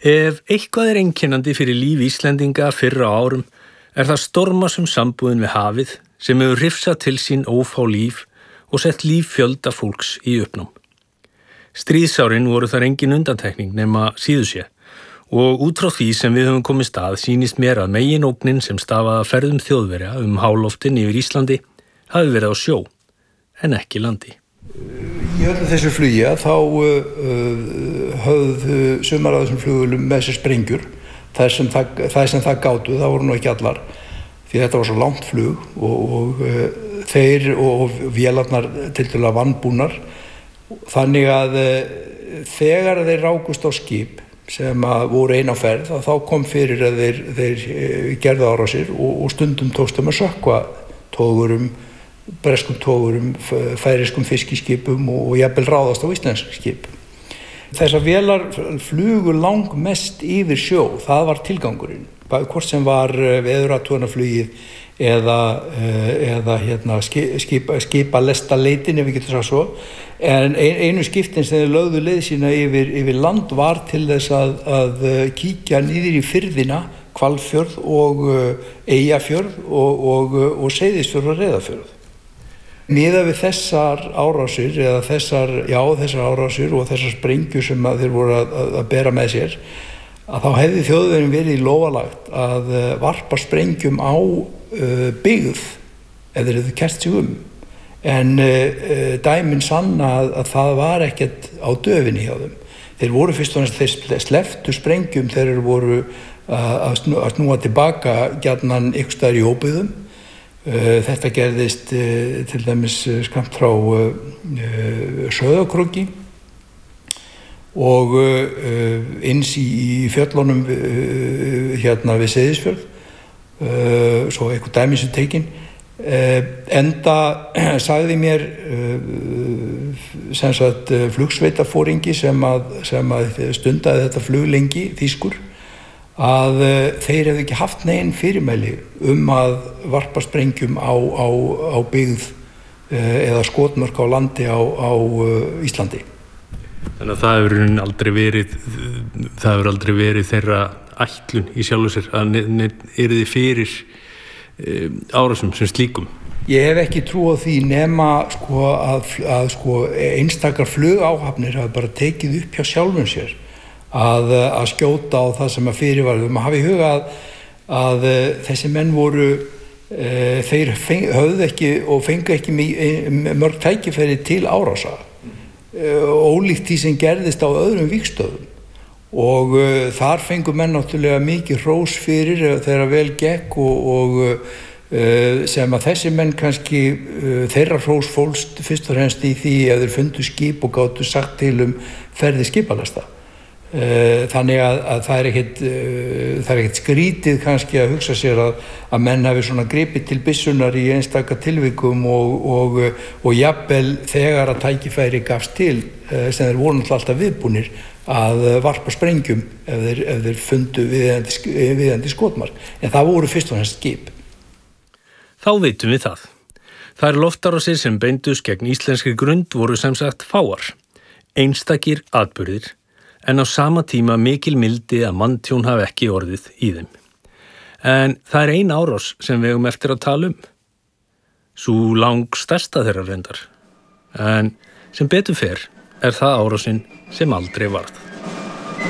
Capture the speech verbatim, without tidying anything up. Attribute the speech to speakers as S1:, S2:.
S1: Ef eitthvað er einkennandi fyrir líf Íslendinga fyrr á árum er það stormasum sambúðin við hafið sem hefur hrifsað til sín ófá líf og sett líf fjölda fólks í uppnám. Stríðsárin voru þar engin undantekning nema síðu sé og út frá því sem við höfum komið stað sýnist mér að meginógnin sem stafaði að ferðum Þjóðverja um háloftin yfir Íslandi hafi verið á sjó en ekki landi.
S2: Í öllu þessu flugi þá uh, höfðu sumar af þessum flugvélum með sér sprengjur. Það sem það, það sem það gátu, það voru nú ekki allar, því þetta var svo langt flug og, og uh, þeir og vélarnar tiltölulega vanbúnar. Þannig að uh, þegar þeir rákust á skip sem að voru ein á ferð, þá kom fyrir að þeir, þeir uh, gerðu árásir og, og stundum tókstum að sökkva togurum, breskum togurum, færiskum fiskiskipum og jafnvel ráðast á íslensk skip. Þessar vélar flugu langmest yfir sjó, það var tilgangurinn. Hvort sem var veðurathugunarflugið eða, eða hérna, skipa, skipa lesta leitin, ef við getum sagt svo. En einu skiptin sem þeir lögðu leið sína yfir, yfir land var til þess að, að kíkja niður í firðina, Hvalfjörð og Eyjafjörð og, og, og Seyðisfjörð og Reyðarfjörð. Miðað við þessar árásir, eða þessar, já, þessar árásir og þessar sprengjur sem þeir voru að, að bera með sér, að þá hefði Þjóðverjum verið í lófalagt að varpa sprengjum á uh, byggð ef þeir hefðu kært sig um. En uh, dæmin sanna að, að það var ekkert á döfinni hjá þeim. Þeir voru fyrst og næst þeir slepptu sprengjum þegar þeir voru að, snú, að snúa tilbaka gjarnan ykkur staðar í óbyggðum. Þetta gerðist til dæmis skammt frá Sauðárkróki og eins í fjöllunum hérna við Seyðisfjörð, svo eitthvað dæmi sem tekin. Enda sagði mér sem sagt flugsveitaforingi sem að, sem að stundaði þetta flug lengi, þýskur, að þeir hefðu ekki haft neginn fyrirmæli um að varpa sprengjum á, á, á byggð eða skotmörk á landi á, á Íslandi.
S1: Þannig að það hefur aldrei verið, það hefur aldrei verið þeirra ætlun í sjálfu sér að yrði fyrir árásum sem slíkum.
S2: Ég hef ekki trú á því nema sko, að, að sko, einstakar flugáhafnir hafa bara tekið upp hjá sjálfum sér. Að, að skjóta á það sem að fyrirvarðum að hafa í huga að, að þessi menn voru e, þeir feng, höfðu ekki og fengu ekki mörg tækifæri til árása e, ólíkt því sem gerðist á öðrum vígstöðum og e, þar fengu menn náttúrulega mikið hrós fyrir þegar vel gekk og, og e, sem að þessi menn kannski e, þeirra hrós fólst fyrst og fremst í því að þeir fundu skip og gátu sagt til um ferði skipalesta. Þannig að, að það er ekkert það er ekkert skrítið kannski að hugsa sér að, að menn hafi svona gripið til byssunar í einstaka tilvikum og, og, og jafnvel þegar að tækifæri gafst til sem þeir voru alltaf viðbúnir að varpa sprengjum ef þeir, ef þeir fundu viðeigandi, viðeigandi skotmark. En það voru fyrst og fremst skip.
S1: Þá vitum við það. Þær loftárásir sem beindust gegn íslenskri grund voru sem sagt fáar, einstakir atburðir, en á sama tíma mikil mildi að manntjón hafi ekki orðið í þeim. En það er ein árás sem við eigum eftir að tala um. Sú langstærsta þeirra reyndar. En sem betur fer er það árásin sem aldrei varð.